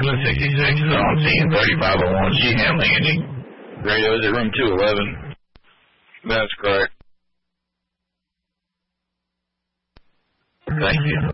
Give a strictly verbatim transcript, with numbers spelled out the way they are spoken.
Angela sixty-six, on scene thirty-five oh one, G Ham Landing. Radio is at room two eleven. That's correct. Thank you.